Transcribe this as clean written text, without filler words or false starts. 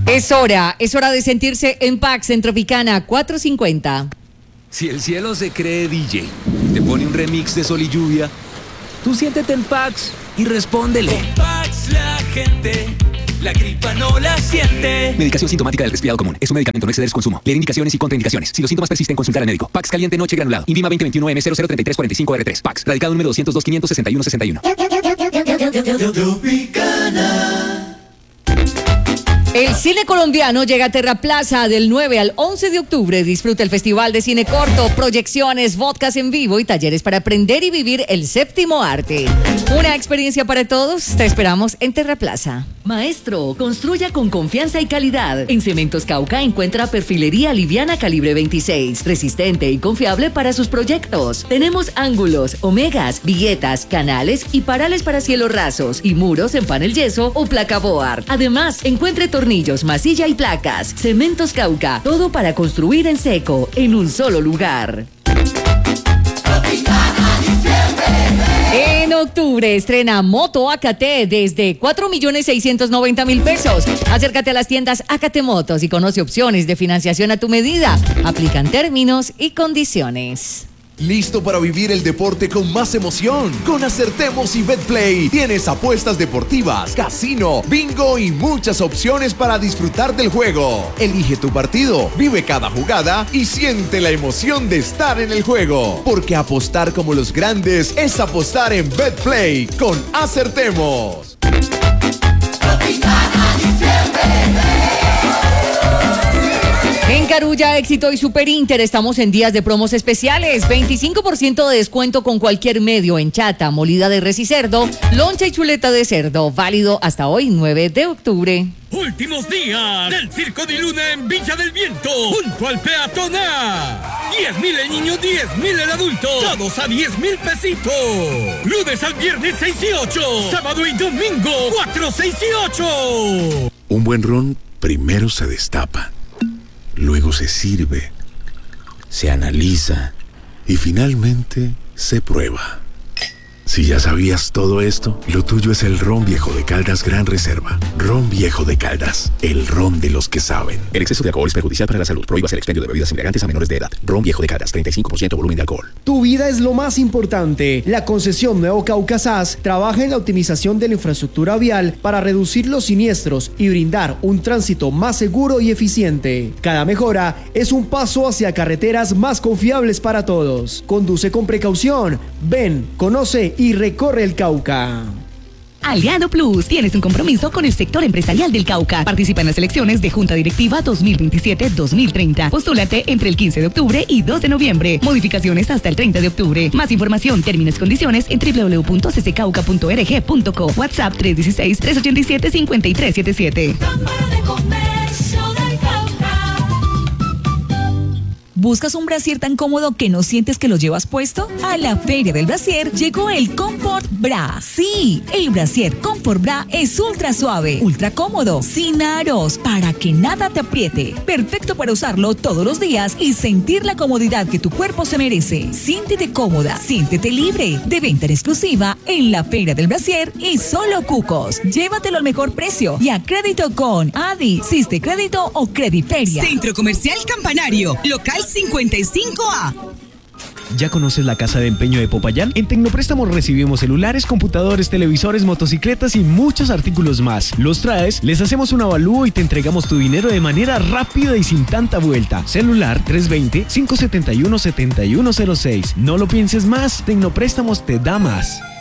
Es hora de sentirse en Pax en Tropicana 450. Si el cielo se cree DJ, te pone un remix de Sol y Lluvia, tú siéntete en Pax y respóndele. Con Pax la gente, la gripa no la siente. Medicación sintomática del resfriado común. Es un medicamento, no exceder su consumo. Leer indicaciones y contraindicaciones. Si los síntomas persisten, consultar al médico. Pax caliente noche granulado. INVIMA 2021M003345R3. Pax. Radicado número 202-561-61. El cine colombiano llega a Terraplaza del 9 al 11 de octubre. Disfruta el Festival de Cine Corto, proyecciones, vodkas en vivo y talleres para aprender y vivir el séptimo arte. Una experiencia para todos. Te esperamos en Terraplaza. Maestro, construya con confianza y calidad. En Cementos Cauca encuentra perfilería liviana calibre 26, resistente y confiable para sus proyectos. Tenemos ángulos, omegas, viguetas, canales y parales para cielos rasos y muros en panel yeso o placa board. Además, encuentre tornillos, masilla y placas. Cementos Cauca, todo para construir en seco, en un solo lugar. En octubre estrena Moto AKT desde 4.690.000 pesos. Acércate a las tiendas AKT Motos y conoce opciones de financiación a tu medida. Aplican términos y condiciones. ¿Listo para vivir el deporte con más emoción? Con Acertemos y Betplay tienes apuestas deportivas, casino, bingo y muchas opciones para disfrutar del juego. Elige tu partido, vive cada jugada y siente la emoción de estar en el juego. Porque apostar como los grandes es apostar en Betplay con Acertemos. En Carulla, Éxito y Super Inter estamos en días de promos especiales. 25% de descuento con cualquier medio en chata, molida de res y cerdo, loncha y chuleta de cerdo. Válido hasta hoy, 9 de octubre. Últimos días del Circo de Luna en Villa del Viento, junto al peatonal. 10.000 el niño, 10.000 el adulto. Todos a 10.000 pesitos. Lunes al viernes 6 y 8. Sábado y domingo 4, 6 y 8. Un buen ron primero se destapa. Luego se sirve, se analiza y finalmente se prueba. Si ya sabías todo esto, lo tuyo es el Ron Viejo de Caldas Gran Reserva. Ron Viejo de Caldas, el ron de los que saben. El exceso de alcohol es perjudicial para la salud. Prohíbas el expendio de bebidas embriagantes a menores de edad. Ron Viejo de Caldas, 35% volumen de alcohol. Tu vida es lo más importante. La concesión Nuevo Cauca SAS trabaja en la optimización de la infraestructura vial para reducir los siniestros y brindar un tránsito más seguro y eficiente. Cada mejora es un paso hacia carreteras más confiables para todos. Conduce con precaución. Ven, conoce y recorre el Cauca. Aliado Plus, tienes un compromiso con el sector empresarial del Cauca. Participa en las elecciones de Junta Directiva 2027-2030. Postúlate entre el 15 de octubre y 2 de noviembre. Modificaciones hasta el 30 de octubre. Más información, términos y condiciones en www.ccauca.org.co. WhatsApp 316-387-5377. Cámara de Comercio del Cauca. ¿Buscas un brasier tan cómodo que no sientes que lo llevas puesto? A la Feria del Brasier llegó el Comfort Bra. Sí, el brasier Comfort Bra es ultra suave, ultra cómodo, sin aros, para que nada te apriete. Perfecto para usarlo todos los días y sentir la comodidad que tu cuerpo se merece. Siéntete cómoda, siéntete libre. De venta en exclusiva en la Feria del Brasier y solo Cucos. Llévatelo al mejor precio y a crédito con Adi, Siste Crédito o Crediferia. Centro Comercial Campanario, local 55A. ¿Ya conoces la casa de empeño de Popayán? En Tecnopréstamos recibimos celulares, computadores, televisores, motocicletas y muchos artículos más. Los traes, les hacemos un avalúo y te entregamos tu dinero de manera rápida y sin tanta vuelta. Celular 320-571-7106. No lo pienses más, Tecnopréstamos te da más.